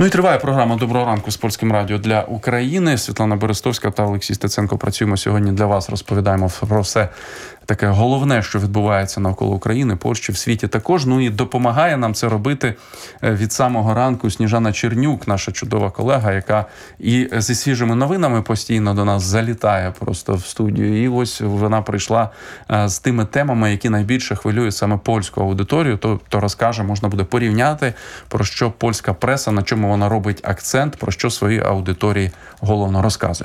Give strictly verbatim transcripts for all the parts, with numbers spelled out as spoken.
Ну і триває програма «Доброго ранку» з Польським радіо для України. Світлана Берестовська та Олексій Стеценко працюємо сьогодні для вас, розповідаємо про все таке головне, що відбувається навколо України, Польщі, в світі також. Ну і допомагає нам це робити від самого ранку Сніжана Чернюк, наша чудова колега, яка і зі свіжими новинами постійно до нас залітає просто в студію. І ось вона прийшла з тими темами, які найбільше хвилюють саме польську аудиторію. То, то розкаже, можна буде порівняти, про що польська преса, на чому вона робить акцент, про що своїй аудиторії головно розказує.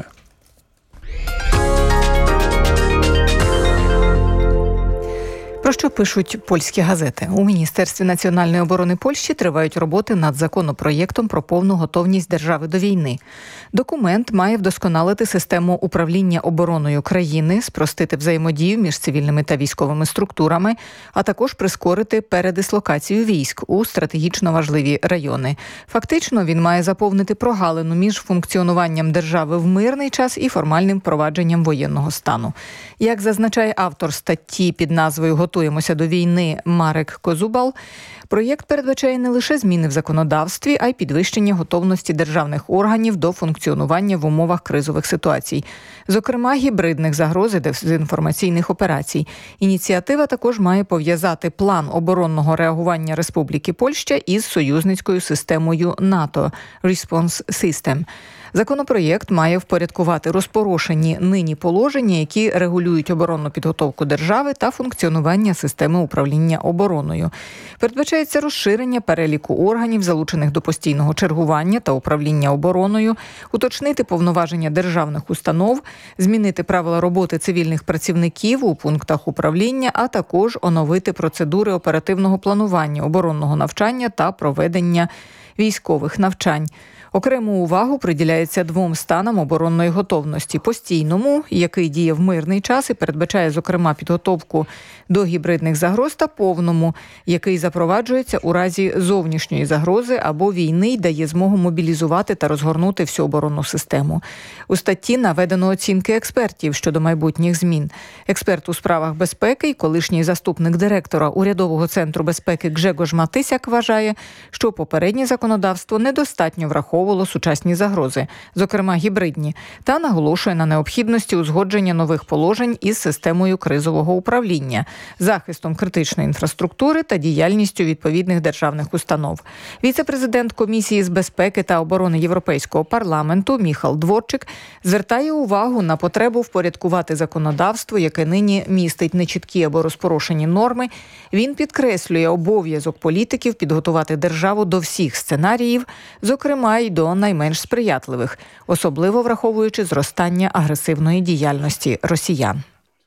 Про що пишуть польські газети? У Міністерстві національної оборони Польщі тривають роботи над законопроєктом про повну готовність держави до війни. Документ має вдосконалити систему управління обороною країни, спростити взаємодію між цивільними та військовими структурами, а також прискорити передислокацію військ у стратегічно важливі райони. Фактично, він має заповнити прогалину між функціонуванням держави в мирний час і формальним впровадженням воєнного стану. Як зазначає автор статті під назвою «Готуємося до війни» Марек Козубал, проєкт передбачає не лише зміни в законодавстві, а й підвищення готовності державних органів до функціонування в умовах кризових ситуацій. Зокрема, гібридних загроз і дезінформаційних операцій. Ініціатива також має пов'язати план оборонного реагування Республіки Польща із союзницькою системою НАТО – Response System. Законопроєкт має впорядкувати розпорошені нині положення, які регулюють оборонну підготовку держави та функціонування системи управління обороною. Передбачається розширення переліку органів, залучених до постійного чергування та управління обороною, уточнити повноваження державних установ, змінити правила роботи цивільних працівників у пунктах управління, а також оновити процедури оперативного планування, оборонного навчання та проведення військових навчань. Окрему увагу приділяється двом станам оборонної готовності – постійному, який діє в мирний час і передбачає, зокрема, підготовку до гібридних загроз, та повному, який запроваджується у разі зовнішньої загрози або війни й дає змогу мобілізувати та розгорнути всю оборонну систему. У статті наведено оцінки експертів щодо майбутніх змін. Експерт у справах безпеки і колишній заступник директора Урядового центру безпеки Гжегош Матисяк вважає, що попереднє законодавство недостатньо враховує сучасні загрози, зокрема гібридні, та наголошує на необхідності узгодження нових положень із системою кризового управління, захистом критичної інфраструктури та діяльністю відповідних державних установ. Віце-президент Комісії з безпеки та оборони Європейського парламенту Міхал Дворчик звертає увагу на потребу впорядкувати законодавство, яке нині містить нечіткі або розпорошені норми. Він підкреслює обов'язок політиків підготувати державу до всіх сценаріїв, зокрема й до найменш сприятливих, особливо враховуючи зростання агресивної діяльності росіян.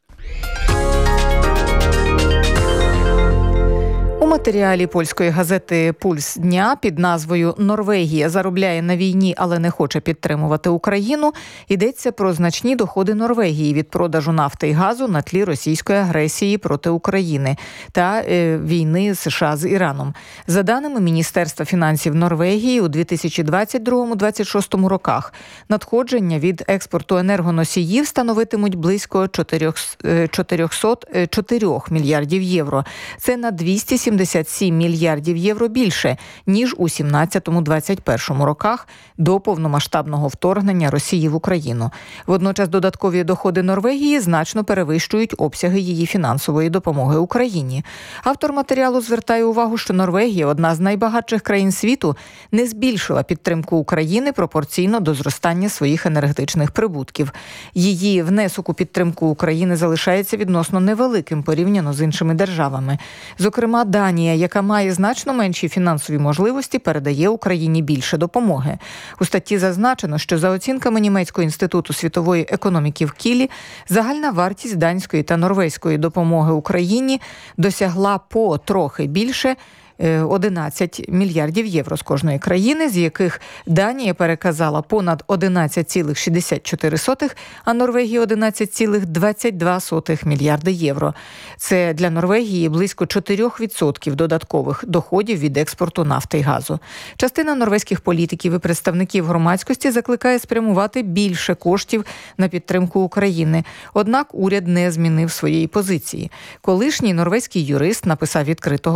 У матеріалі польської газети «Пульс дня» під назвою «Норвегія заробляє на війні, але не хоче підтримувати Україну» йдеться про значні доходи Норвегії від продажу нафти і газу на тлі російської агресії проти України та е, війни США з Іраном. За даними Міністерства фінансів Норвегії, у дві тисячі двадцять другому - двадцять шостому роках надходження від експорту енергоносіїв становитимуть близько чотириста чотири мільярдів євро. Це на двісті сімдесят сім мільярдів євро більше, ніж у сімнадцятому - двадцять першому роках до повномасштабного вторгнення Росії в Україну. Водночас додаткові доходи Норвегії значно перевищують обсяги її фінансової допомоги Україні. Автор матеріалу звертає увагу, що Норвегія, одна з найбагатших країн світу, не збільшила підтримку України пропорційно до зростання своїх енергетичних прибутків. Її внесок у підтримку України залишається відносно невеликим порівняно з іншими державами. Зокрема, Данія, яка має значно менші фінансові можливості, передає Україні більше допомоги. У статті зазначено, що за оцінками Німецького інституту світової економіки в Кілі, загальна вартість данської та норвезької допомоги Україні досягла по трохи більше одинадцять мільярдів євро з кожної країни, з яких Данія переказала понад одинадцять цілих шістдесят чотири сотих, а Норвегія – одинадцять цілих двадцять два сотих мільярди євро. Це для Норвегії близько чотири відсотки додаткових доходів від експорту нафти і газу. Частина норвезьких політиків і представників громадськості закликає спрямувати більше коштів на підтримку України. Однак уряд не змінив своєї позиції. Колишній норвезький юрист написав відкритого